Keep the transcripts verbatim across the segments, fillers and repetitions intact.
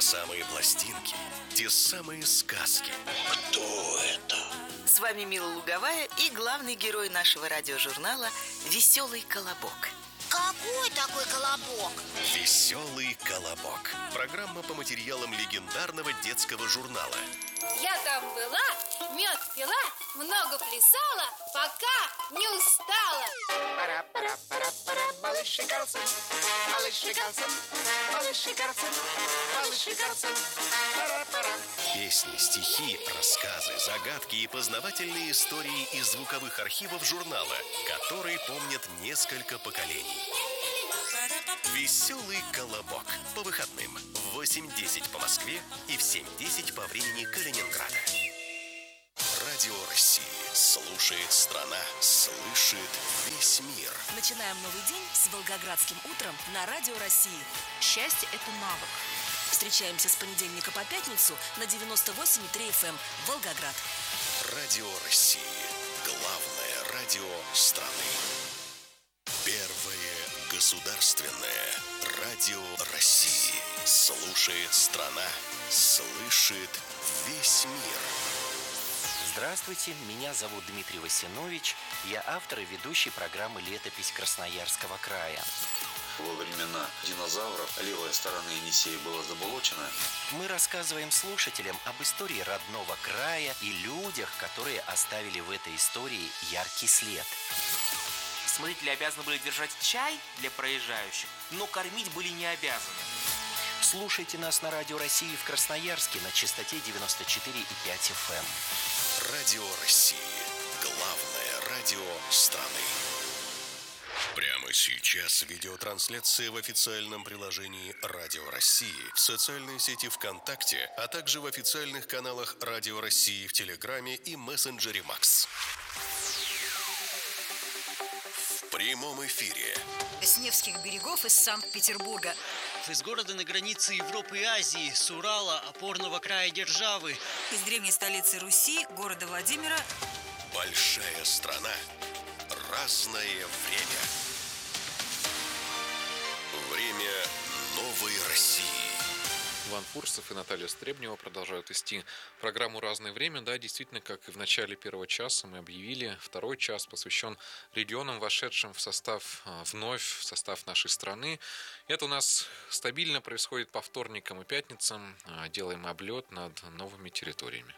самые пластинки, те самые сказки. Кто это? С вами Мила Луговая и главный герой нашего радиожурнала «Веселый колобок». Какой такой колобок? «Веселый колобок». Программа по материалам легендарного детского журнала. Я там была, мед пила, много плясала, пока не устала. Пора-пора-пора-пора, малыши Карлсон, малыши Карлсон, малыши Карлсон, малыши Карлсон, пора-пора. Песни, стихи, рассказы, загадки и познавательные истории из звуковых архивов журнала, который помнят несколько поколений. «Веселый колобок» по выходным в восемь десять по Москве и в семь десять по времени Калининграда. Радио России. Слушает страна, слышит весь мир. Начинаем новый день с Волгоградским утром на Радио России. Счастье – это навык. Встречаемся с понедельника по пятницу на девяносто восемь и три эф эм Волгоград. Радио России. Главное радио страны. Первое государственное радио России. Слушает страна, слышит весь мир. Здравствуйте, меня зовут Дмитрий Васинович. Я автор и ведущий программы «Летопись Красноярского края». Во времена динозавров левая сторона Енисея была заболочена. Мы рассказываем слушателям об истории родного края и людях, которые оставили в этой истории яркий след. Смотрители обязаны были держать чай для проезжающих, но кормить были не обязаны. Слушайте нас на Радио России в Красноярске на частоте девяносто четыре и пять эф эм. Радио России. Главное радио страны. Прямо сейчас видеотрансляция в официальном приложении Радио России, в социальной сети ВКонтакте, а также в официальных каналах Радио России в Телеграме и мессенджере Макс. В прямом эфире. С Невских берегов из Санкт-Петербурга. Из города на границе Европы и Азии, с Урала, опорного края державы. Из древней столицы Руси, города Владимира. Большая страна. Разное время. Время новой России. Иван Фурсов и Наталья Стребнева продолжают вести программу «Разное время». Да, действительно, как и в начале первого часа мы объявили, второй час посвящен регионам, вошедшим в состав, вновь в состав нашей страны. Это у нас стабильно происходит по вторникам и пятницам. Делаем облет над новыми территориями.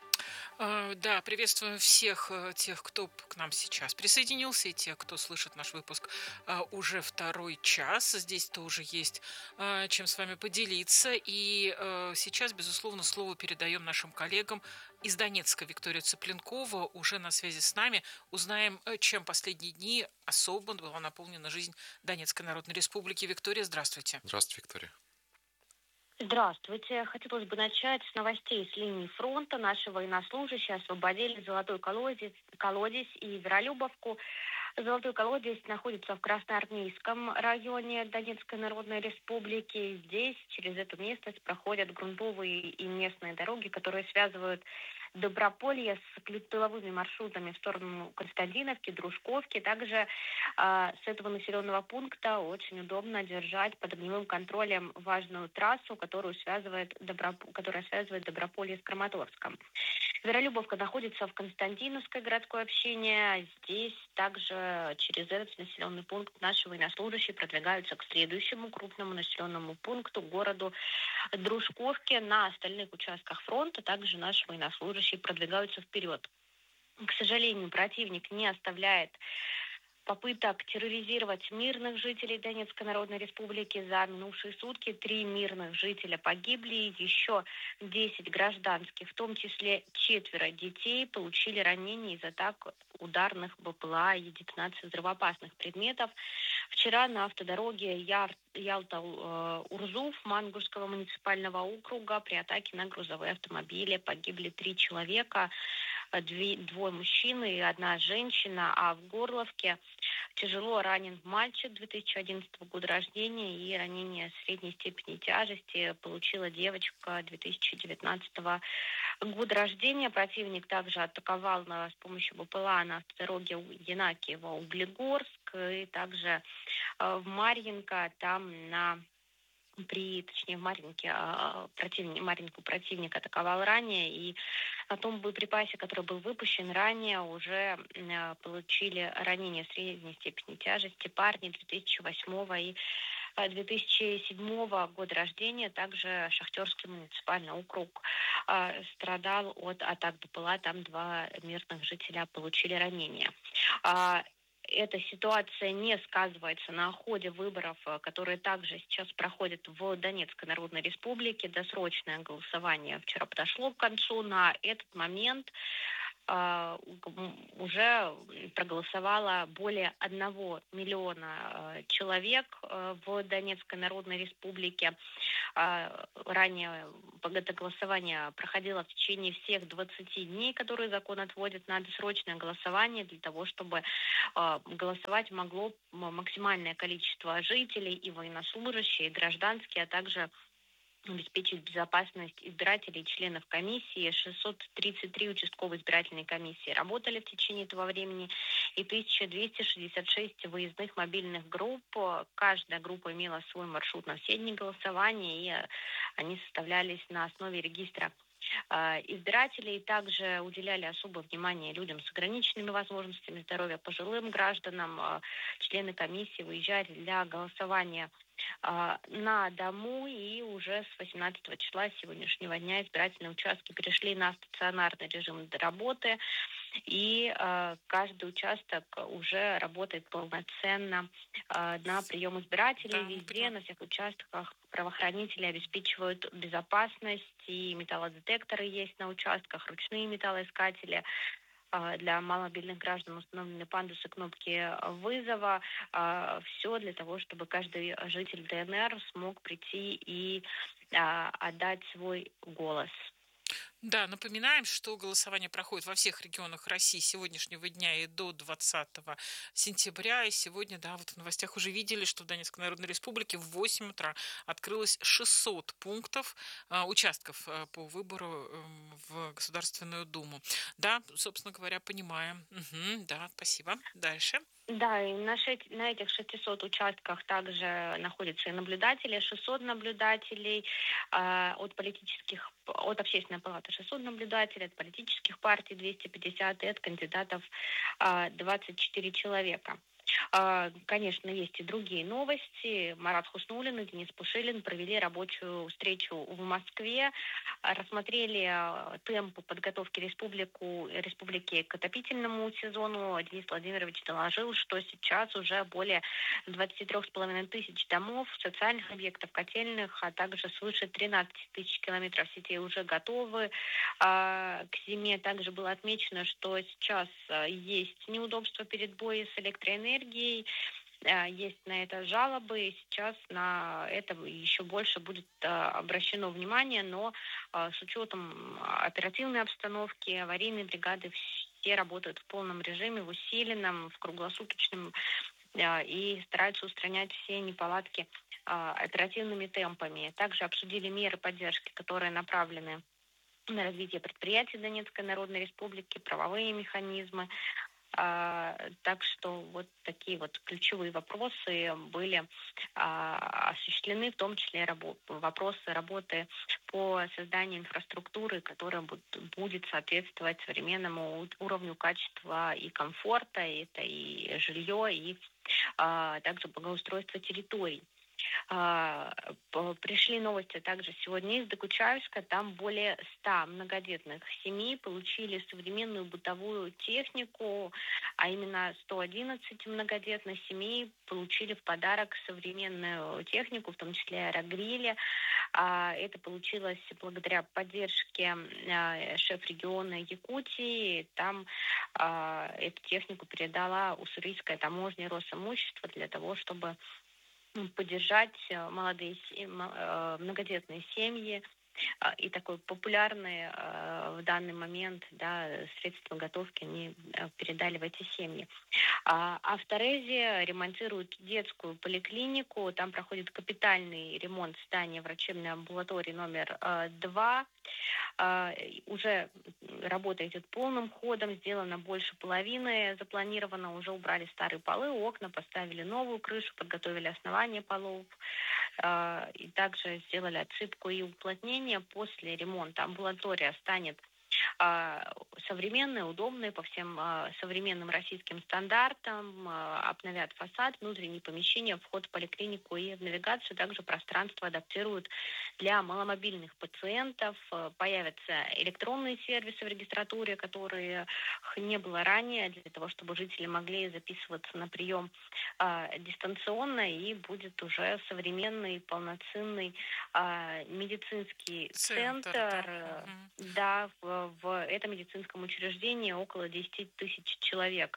Да, приветствую всех тех, кто к нам сейчас присоединился, и тех, кто слышит наш выпуск уже второй час. Здесь тоже есть чем с вами поделиться. И сейчас, безусловно, слово передаем нашим коллегам из Донецка. Виктория Цыпленкова уже на связи с нами. Узнаем, чем последние дни особо была наполнена жизнь Донецкой Народной Республики. Виктория, здравствуйте. Здравствуйте, Виктория. Здравствуйте. Хотелось бы начать с новостей с линии фронта. Наши военнослужащие освободили Золотой колодец, колодец и Веролюбовку. Золотой колодец находится в Красноармейском районе Донецкой Народной Республики. Здесь, через эту местность, проходят грунтовые и местные дороги, которые связывают Доброполье с тыловыми маршрутами в сторону Константиновки, Дружковки. Также э, с этого населенного пункта очень удобно держать под огневым контролем важную трассу, которую связывает Доброп... которая связывает Доброполье с Краматорском. Веролюбовка находится в Константиновской городской общине. Здесь также через этот населенный пункт наши военнослужащие продвигаются к следующему крупному населенному пункту, городу Дружковке. На остальных участках фронта также наши военнослужащие продвигаются вперед. К сожалению, противник не оставляет попыток терроризировать мирных жителей Донецкой Народной Республики. За минувшие сутки три мирных жителя погибли, еще десять гражданских, в том числе четверо детей, получили ранения из атак ударных БПЛА и детонации взрывоопасных предметов. Вчера на автодороге Яр... Ялта-Урзуф Мангушского муниципального округа при атаке на грузовые автомобили погибли три человека, две, двое мужчин и одна женщина, а в Горловке тяжело ранен мальчик две тысячи одиннадцатого года рождения и ранение средней степени тяжести получила девочка две тысячи девятнадцатого года рождения. Противник также атаковал на, с помощью БПЛА на автодороге Янакиево-Углегорск и также э, в Марьинко, там на при, точнее, в Марьинке, противник, Марьинку противник атаковал ранее, и на том боеприпасе, который был выпущен ранее, уже получили ранения средней степени тяжести парни две тысячи восьмого и две тысячи седьмого года рождения. Также Шахтерский муниципальный округ страдал от атак БПЛА, там два мирных жителя получили ранения. Эта ситуация не сказывается на ходе выборов, которые также сейчас проходят в Донецкой Народной Республике. Досрочное голосование вчера подошло к концу. На этот момент уже проголосовало более одного миллиона человек в Донецкой Народной Республике. Ранее это голосование проходило в течение всех двадцати дней, которые закон отводит на досрочное голосование, для того, чтобы голосовать могло максимальное количество жителей и военнослужащие, и гражданские, а также обеспечить безопасность избирателей и членов комиссии. шестьсот тридцать три участковые избирательные комиссии работали в течение этого времени, и тысяча двести шестьдесят шесть выездных мобильных групп. Каждая группа имела свой маршрут на все дни голосования, и они составлялись на основе регистра избирателей. Также уделяли особое внимание людям с ограниченными возможностями здоровья, пожилым гражданам. Члены комиссии выезжали для голосования на дому, и уже с восемнадцатого числа сегодняшнего дня избирательные участки перешли на стационарный режим работы, и э, каждый участок уже работает полноценно э, на прием избирателей. Да, везде, да. На всех участках правоохранители обеспечивают безопасность, и металлодетекторы есть на участках, ручные металлоискатели. Для маломобильных граждан установлены пандусы, кнопки вызова. Все для того, чтобы каждый житель ДНР смог прийти и отдать свой голос. Да, напоминаем, что голосование проходит во всех регионах России с сегодняшнего дня и до двадцатого сентября. И сегодня, да, вот в новостях уже видели, что в Донецкой Народной Республике в восемь утра открылось шестьсот пунктов, э, участков э, по выбору э, в Государственную Думу. Да, собственно говоря, понимаем. Угу, да, спасибо. Дальше. Да, и на, шесть, на этих шестисот участках также находятся и наблюдатели, шестьсот наблюдателей э, от политических, от Общественной палаты шестьсот наблюдателей, от политических партий двести пятьдесят и от кандидатов э, двадцать четыре человека. Конечно, есть и другие новости. Марат Хуснуллин и Денис Пушилин провели рабочую встречу в Москве, рассмотрели темпы подготовки республику, республики к отопительному сезону. Денис Владимирович доложил, что сейчас уже более двадцать три с половиной тысяч домов, социальных объектов, котельных, а также свыше тринадцать тысяч километров сетей уже готовы к зиме. Также было отмечено, что сейчас есть неудобства передбои с электроэнергией, есть на это жалобы, и сейчас на это еще больше будет обращено внимание, но с учетом оперативной обстановки, аварийные бригады все работают в полном режиме, в усиленном, в круглосуточном, и стараются устранять все неполадки оперативными темпами. Также обсудили меры поддержки, которые направлены на развитие предприятий Донецкой Народной Республики, правовые механизмы. А, так что вот такие вот ключевые вопросы были а, осуществлены, в том числе рабо- вопросы работы по созданию инфраструктуры, которая будет, будет соответствовать современному уровню качества и комфорта. Это и жилье, и а, также благоустройство территорий. А, пришли новости также сегодня из Докучаевска. Там более ста многодетных семей получили современную бытовую технику, а именно сто одиннадцать многодетных семей получили в подарок современную технику, в том числе аэрогрили. А, это получилось благодаря поддержке а, шеф-региона Якутии. Там а, эту технику передала Уссурийская таможня Росимущество для того, чтобы поддержать молодые многодетные семьи и такой популярный в данный момент, да, средства готовки они передали в эти семьи. А, а в Торезе ремонтируют детскую поликлинику. Там проходит капитальный ремонт здания врачебной амбулатории номер э, два. А, уже работа идет полным ходом, сделано больше половины, запланировано, уже убрали старые полы, окна, поставили новую крышу, подготовили основание полов, а, и также сделали отсыпку и уплотнение. После ремонта амбулатория станет а, современные, удобные по всем а, современным российским стандартам, а, обновят фасад, внутренние помещения, вход в поликлинику и в навигацию. Также пространство адаптируют для маломобильных пациентов. А, Появятся электронные сервисы в регистратуре, которые не было ранее, для того, чтобы жители могли записываться на прием а, дистанционно, и будет уже современный, полноценный а, медицинский Центр, центр. да. Да, в, в этом медицинском учреждении около десять тысяч человек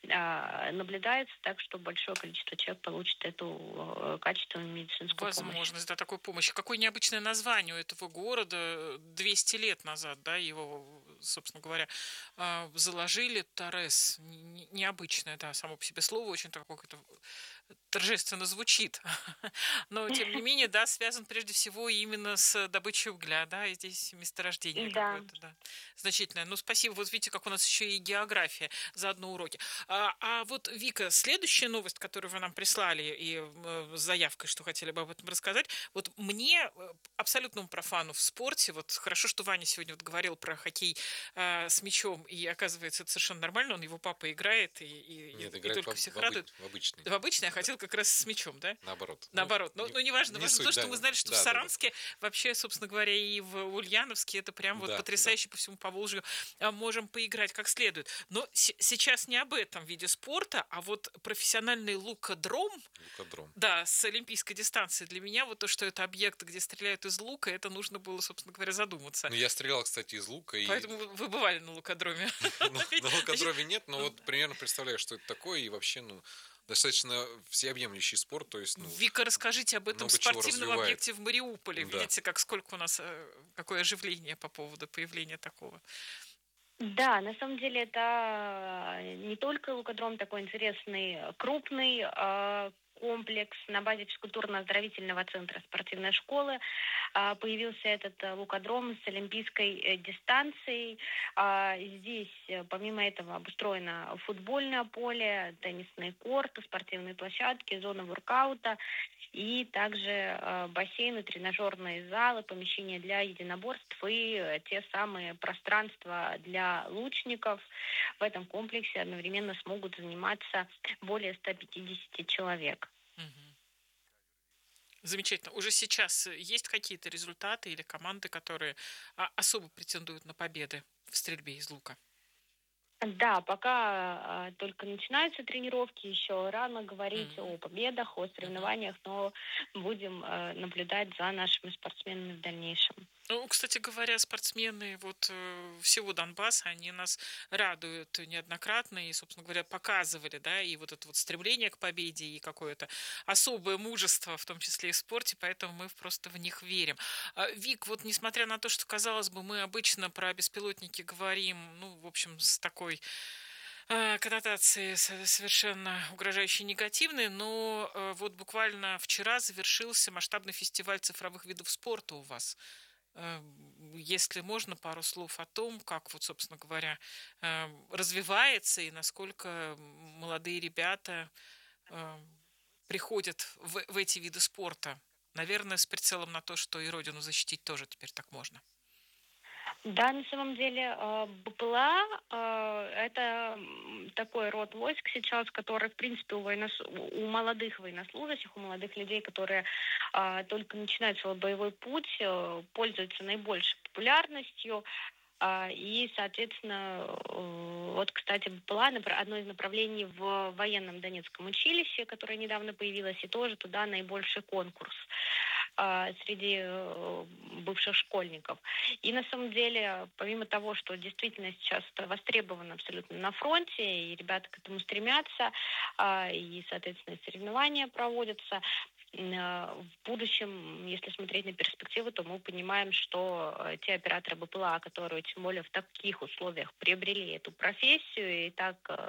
а, наблюдается, так что большое количество человек получит эту э, качественную медицинскую помощь. Возможность, да, такой помощи. Какое необычное название у этого города. двести лет назад, да, его, собственно говоря, а, заложили. Торез. Не- Необычное, да, само по себе слово, очень такое какое-то торжественно звучит. Но, тем не менее, да, связан прежде всего именно с добычей угля, да, и здесь месторождение Да. какое-то, да, значительное. Ну, спасибо. Вот видите, как у нас еще и география заодно уроки. А, а вот, Вика, следующая новость, которую вы нам прислали, и э, с заявкой, что хотели бы об этом рассказать, вот мне, э, абсолютному профану в спорте, вот хорошо, что Ваня сегодня вот говорил про хоккей э, с мячом, и оказывается, это совершенно нормально, он, его папа играет, и, и, Нет, и играет только в, всех в обы- радует. в обычный. В обычный, я хотел как раз с мячом, да? Наоборот. Наоборот. Ну, Ну, ну, неважно. не Важно суть, то, что да. мы знали, что Да, в да, да. Саранске, вообще, собственно говоря, и в Ульяновске это прям вот Да, потрясающе по всему Поволжью а, можем поиграть как следует. Но с- сейчас не об этом виде спорта, а вот профессиональный лукодром, Лукодром. да, с олимпийской дистанции. Для меня вот то, что это объект, где стреляют из лука, это нужно было, собственно говоря, задуматься. Ну, я стрелял, кстати, из лука. И... Поэтому вы вы бывали на лукодроме. Ну, на лукодроме нет, но вот примерно представляю, что это такое, и вообще, ну, достаточно всеобъемлющий спорт, то есть, ну, Вика, расскажите об этом много чего спортивном развивает. объекте в Мариуполе. Да. Видите, как сколько у нас, э, какое оживление по поводу появления такого. Да, на самом деле это не только лукодром такой интересный, крупный э, комплекс на базе физкультурно-оздоровительного центра спортивной школы. А, Появился этот э, лукодром с олимпийской э, дистанцией. А, Здесь, э, помимо этого, обустроено футбольное поле, теннисные корты, спортивные площадки, зона воркаута и также э, бассейны, тренажерные залы, помещения для единоборств и э, те самые пространства для лучников. В этом комплексе одновременно смогут заниматься более ста пятидесяти человек. Замечательно. Уже сейчас есть какие-то результаты или команды, которые а, особо претендуют на победы в стрельбе из лука? Да, пока э, только начинаются тренировки, еще рано говорить Мгм. о победах, о соревнованиях, но будем э, наблюдать за нашими спортсменами в дальнейшем. Ну, кстати говоря, спортсмены вот э, всего Донбасса, они нас радуют неоднократно и, собственно говоря, показывали, да, и вот это вот стремление к победе, и какое-то особое мужество, в том числе и в спорте, поэтому мы просто в них верим. А, Вик, вот несмотря на то, что, казалось бы, мы обычно про беспилотники говорим, ну, в общем, с такой э, коннотации с- совершенно угрожающей негативной, но э, вот буквально вчера завершился масштабный фестиваль цифровых видов спорта у вас. Э, Если можно, пару слов о том, как вот, собственно говоря, э, развивается и насколько молодые ребята э, приходят в, в эти виды спорта. Наверное, с прицелом на то, что и родину защитить тоже теперь так можно. Да, на самом деле э, БПЛА э, это м, такой род войск сейчас, который, в принципе, у, военнос- у молодых военнослужащих, у молодых людей, которые э, только начинают свой боевой путь, э, пользуются наибольшей популярностью. А, И, соответственно, э, вот, кстати, БПЛА напр- одно из направлений в военном Донецком училище, которое недавно появилось, и тоже туда наибольший конкурс а, среди э, бывших школьников. И на самом деле, помимо того, что действительно сейчас это востребовано абсолютно на фронте, и ребята к этому стремятся, а, и, соответственно, и соревнования проводятся, м, э, в будущем, если смотреть на перспективу, то мы понимаем, что э, те операторы БПЛА, которые тем более в таких условиях приобрели эту профессию и так э,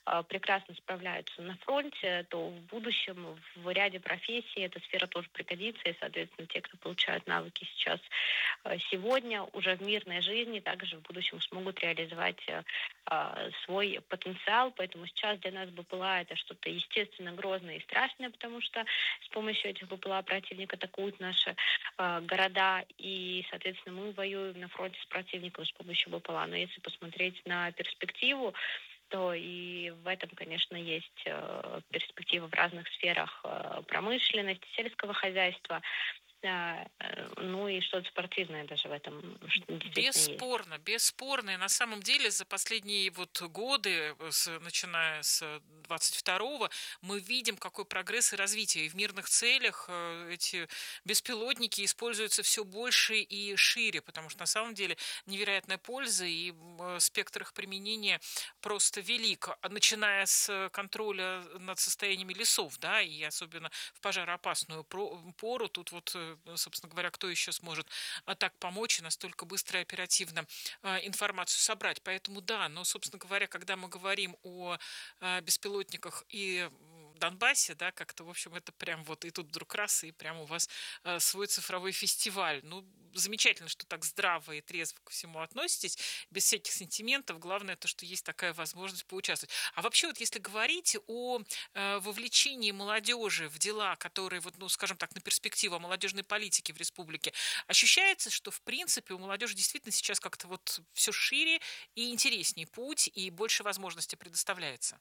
прекрасно справляются на фронте, то в будущем в ряде профессий эта сфера тоже пригодится, и, соответственно, те, кто получают навыки сейчас, сегодня, уже в мирной жизни, также в будущем смогут реализовать свой потенциал. Поэтому сейчас для нас БПЛА — это что-то естественно грозное и страшное, потому что с помощью этих БПЛА противник атакует наши города, и, соответственно, мы воюем на фронте с противником с помощью БПЛА. Но если посмотреть на перспективу, то и в этом, конечно, есть э, перспективы в разных сферах э, промышленности, сельского хозяйства, э, ну и что-то спортивное даже в этом бесспорно, есть. Бесспорно. И на самом деле за последние вот годы, с, начиная с двадцать второго, мы видим, какой прогресс и развитие. И в мирных целях эти беспилотники используются все больше и шире, потому что на самом деле невероятная польза, и спектр их применения просто велик. Начиная с контроля над состояниями лесов, да, и особенно в пожароопасную пору, тут вот, собственно говоря, кто еще сможет так помочь и настолько быстро и оперативно информацию собрать. Поэтому да, но, собственно говоря, когда мы говорим о беспилотниках и Донбассе, да, как-то, в общем, это прям вот и тут вдруг раз, и прям у вас э, свой цифровой фестиваль. Ну, замечательно, что так здраво и трезво ко всему относитесь, без всяких сентиментов. Главное то, что есть такая возможность поучаствовать. А вообще, вот если говорить о э, вовлечении молодежи в дела, которые, вот, ну, скажем так, на перспективу о молодежной политике в республике, ощущается, что, в принципе, у молодежи действительно сейчас как-то вот все шире и интереснее путь, и больше возможностей предоставляется?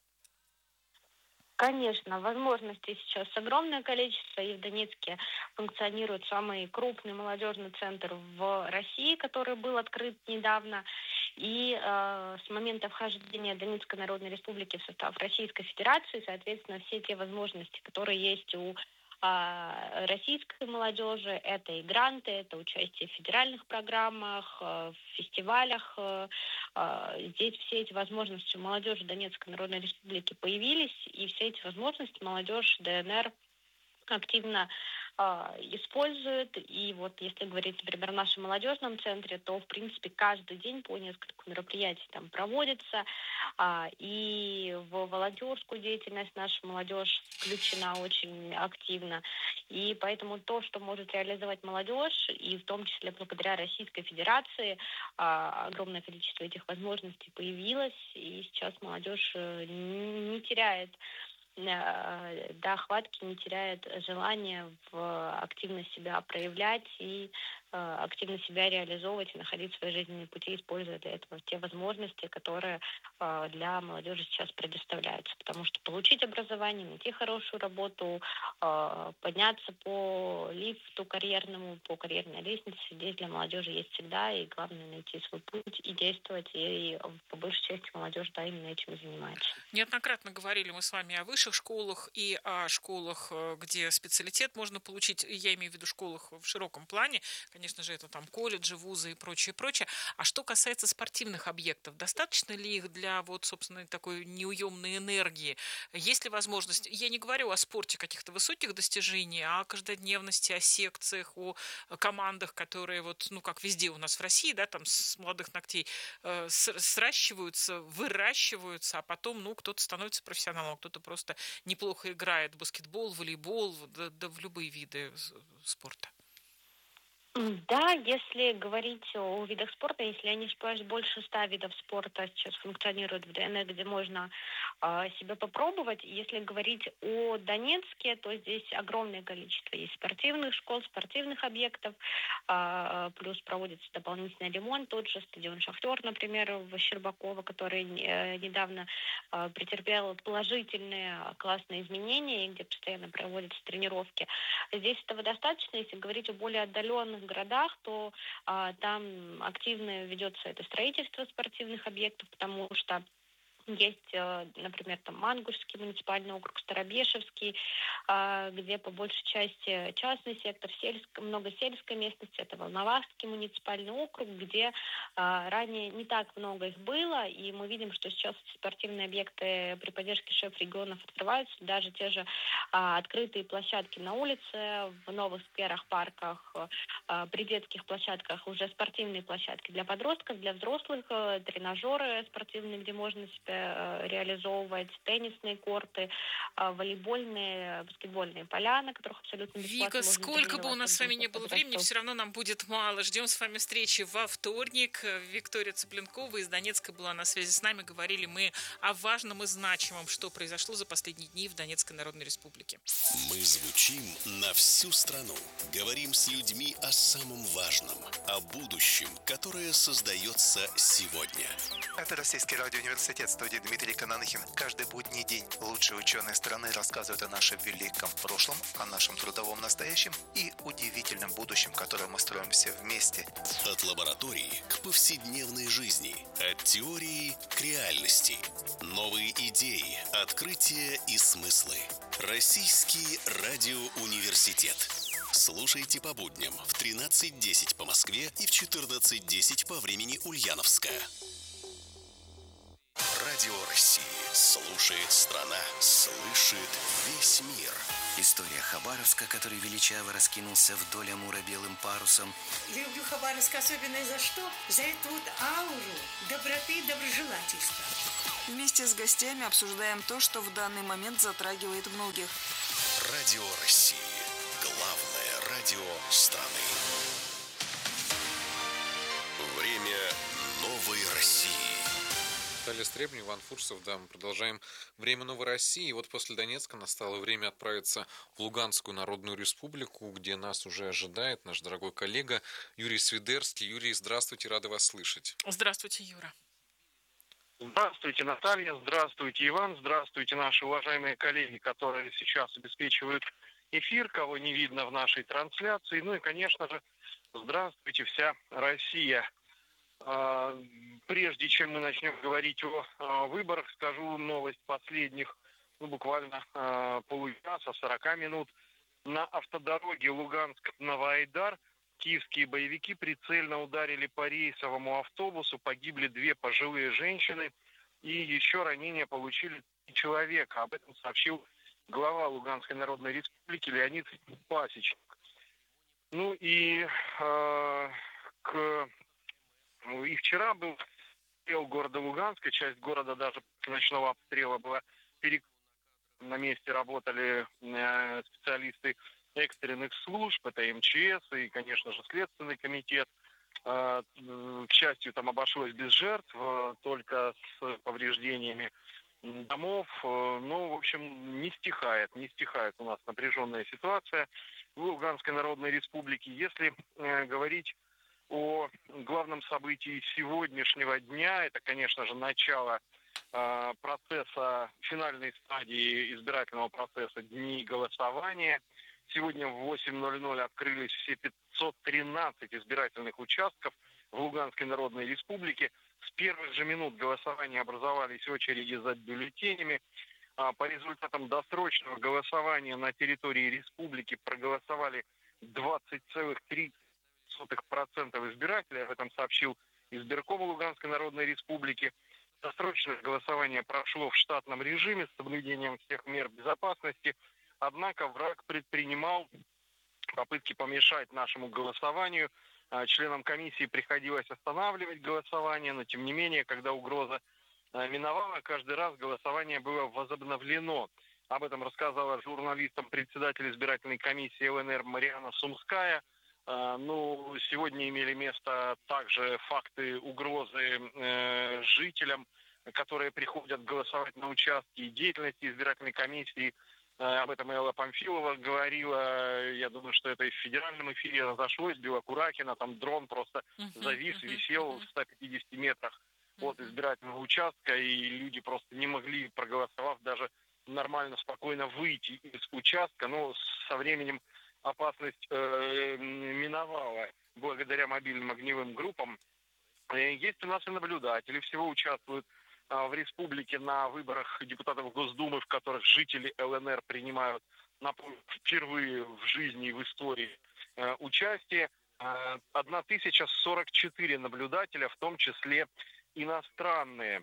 Конечно, возможностей сейчас огромное количество, и в Донецке функционирует самый крупный молодежный центр в России, который был открыт недавно. И э, с момента вхождения Донецкой Народной Республики в состав Российской Федерации, соответственно, все те возможности, которые есть у э, российской молодежи, это и гранты, это участие в федеральных программах, э, в фестивалях. Э, э, здесь все эти возможности у молодежи Донецкой Народной Республики появились, и все эти возможности молодежь ДНР активно э, использует. И вот если говорить, например, о нашем молодежном центре, то, в принципе, каждый день по несколько мероприятий там проводится. Э, и в волонтерскую деятельность наша молодежь включена очень активно. И поэтому то, что может реализовать молодежь, и в том числе благодаря Российской Федерации, э, огромное количество этих возможностей появилось. И сейчас молодежь не теряет да, хватки, не теряет желания в активно себя проявлять и э, активно себя реализовывать и находить свои жизненные пути, используя для этого те возможности, которые э, для молодежи сейчас предоставляются. Потому что получить образование, найти хорошую работу, э, подняться по лифту карьерному, по карьерной лестнице, здесь для молодежи есть всегда, и главное найти свой путь и действовать, и, и по большей части молодежь, да, именно этим и занимается. Неоднократно говорили мы с вами о высших школах и о школах, где специалитет можно получить. Я имею в виду школах в широком плане. Конечно же, это там колледжи, вузы и прочее, прочее. А что касается спортивных объектов, достаточно ли их для вот, собственно, такой неуемной энергии? Есть ли возможность, я не говорю о спорте каких-то высоких достижений, а о каждодневности, о секциях, о командах, которые вот, ну, как везде у нас в России, да, там с молодых ногтей э, сращиваются, выращиваются, а потом, ну, кто-то становится профессионалом, кто-то просто неплохо играет в баскетбол, волейбол, да, да в любые виды спорта. Да, если говорить о видах спорта, если я не ошибаюсь, больше ста видов спорта сейчас функционирует в ДНР, где можно э, себя попробовать. Если говорить о Донецке, то здесь огромное количество есть спортивных школ, спортивных объектов, э, плюс проводится дополнительный ремонт. Тот же стадион «Шахтер», например, в Щербаково, который э, недавно э, претерпел положительные классные изменения, и где постоянно проводятся тренировки. Здесь этого достаточно. Если говорить о более отдаленных городах, то а, там активно ведется это строительство спортивных объектов, потому что есть, например, там Мангушский муниципальный округ, Старобешевский, где по большей части частный сектор, сельск, много сельской местности, это Волновахский муниципальный округ, где ранее не так много их было, и мы видим, что сейчас спортивные объекты при поддержке шеф-регионов открываются, даже те же открытые площадки на улице, в новых скверах, парках, при детских площадках уже спортивные площадки для подростков, для взрослых, тренажеры спортивные, где можно себя э, реализовывать, теннисные корты, э, волейбольные, баскетбольные поля, на которых абсолютно бесплатно Вика, можно сколько бы у нас с вами не было времени, что... все равно нам будет мало. Ждем с вами встречи во вторник. Виктория Цыпленкова из Донецка была на связи с нами. Говорили мы о важном и значимом, что произошло за последние дни в Донецкой Народной Республике. Мы звучим на всю страну. Говорим с людьми о самом важном, о будущем, которое создается сегодня. Это Российский радиоуниверситет, студии Дмитрий Кананыхин. Каждый будний день лучшие ученые страны рассказывают о нашем великом прошлом, о нашем трудовом настоящем и удивительном будущем, которое мы строим все вместе. От лаборатории к повседневной жизни, от теории к реальности. Новые идеи, открытия и смыслы. Российский радиоуниверситет. Слушайте по будням в тринадцать десять по Москве и в четырнадцать десять по времени Ульяновска. Радио России. Слушает страна. Слышит весь мир. История Хабаровска, который величаво раскинулся вдоль Амура белым парусом. Люблю Хабаровск особенно за что? За эту вот ауру доброты и доброжелательства. Вместе с гостями обсуждаем то, что в данный момент затрагивает многих. Радио России. Главное радио страны. Время новой России. Наталья Стребнева, Иван Фурсов, да, мы продолжаем «Время новой России». И вот после Донецка настало время отправиться в Луганскую Народную Республику, где нас уже ожидает наш дорогой коллега Юрий Свидерский. Юрий, здравствуйте, рады вас слышать. Здравствуйте, Юра. Здравствуйте, Наталья, здравствуйте, Иван, здравствуйте, наши уважаемые коллеги, которые сейчас обеспечивают эфир, кого не видно в нашей трансляции. Ну и, конечно же, здравствуйте, вся Россия. Прежде чем мы начнем говорить о выборах, скажу новость последних, ну, буквально получаса, сорок минут. На автодороге Луганск-Новоайдар киевские боевики прицельно ударили по рейсовому автобусу, погибли две пожилые женщины и еще ранения получили три человека. Об этом сообщил глава Луганской Народной Республики Леонид Пасечник. Ну и э, к И вчера был обстрел города Луганска, часть города даже после ночного обстрела была перекрыта. На месте работали специалисты экстренных служб, это эм че эс и, конечно же, Следственный комитет. К счастью, там обошлось без жертв, только с повреждениями домов. Ну, в общем, не стихает, не стихает у нас напряженная ситуация в Луганской Народной Республике. Если говорить о главном событии сегодняшнего дня, это, конечно же, начало э, процесса, финальной стадии избирательного процесса дней голосования. Сегодня в восемь ноль ноль открылись все пятьсот тринадцать избирательных участков в Луганской Народной Республике. С первых же минут голосования образовались очереди за бюллетенями. А по результатам досрочного голосования на территории республики проголосовали двадцать целых три процентов избирателей, об этом сообщил избирком Луганской Народной Республики. Досрочное голосование прошло в штатном режиме с соблюдением всех мер безопасности, однако враг предпринимал попытки помешать нашему голосованию. Членам комиссии приходилось останавливать голосование, но тем не менее, когда угроза миновала, каждый раз голосование было возобновлено. Об этом рассказала журналистам председатель избирательной комиссии эл эн эр Марианна Сумская. Ну, сегодня имели место также факты угрозы э, жителям, которые приходят голосовать на участки, и деятельности избирательной комиссии. Э, об этом Элла Памфилова говорила. Я думаю, что это и в федеральном эфире разошлось. Белокуракина, там дрон просто завис, висел в ста пятидесяти метрах от избирательного участка, и люди просто не могли, проголосовав, даже нормально, спокойно выйти из участка. Но со временем опасность э, миновала благодаря мобильным огневым группам. Есть у нас и наблюдатели, всего участвуют э, в республике на выборах депутатов Госдумы, в которых жители эл эн эр принимают, напомню, впервые в жизни и в истории э, участие. Э, тысяча сорок четыре наблюдателя, в том числе иностранные.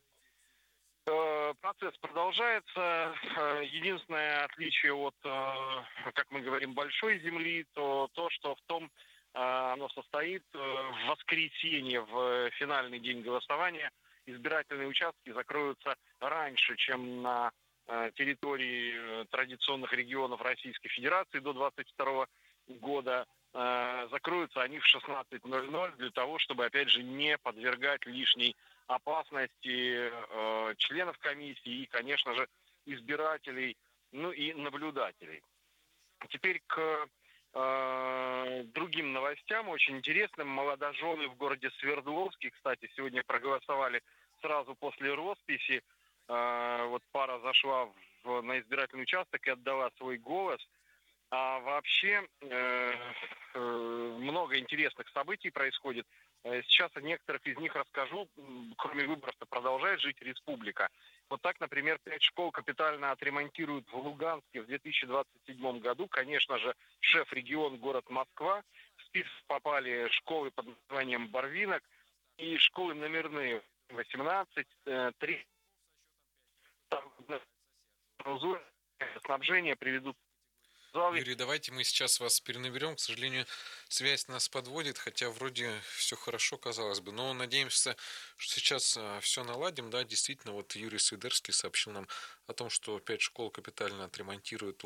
Процесс продолжается. Единственное отличие от, как мы говорим, большой земли, то то, что в том оно состоит в воскресенье, в финальный день голосования, избирательные участки закроются раньше, чем на территории традиционных регионов Российской Федерации до двадцать второго года. Закроются они в шестнадцать ноль ноль для того, чтобы, опять же, не подвергать лишней опасности членов комиссии и, конечно же, избирателей, ну и наблюдателей. Теперь к э, другим новостям, очень интересным. Молодожены в городе Свердловске, кстати, сегодня проголосовали сразу после росписи. Э, вот пара зашла в, на избирательный участок и отдала свой голос. А вообще э, э, много интересных событий происходит. Сейчас о некоторых из них расскажу. Кроме выборов-то продолжает жить республика. Вот так, например, пять школ капитально отремонтируют в Луганске в две тысячи двадцать седьмом году. Конечно же, шеф-регион город Москва. В список попали школы под названием Барвинок и школы номерные восемнадцать, три. Снабжение приведут. Юрий, давайте мы сейчас вас перенаберем. К сожалению, связь нас подводит, хотя вроде все хорошо, казалось бы. Но надеемся, что сейчас все наладим. Да, действительно, вот Юрий Свидерский сообщил нам о том, что пять школ капитально отремонтируют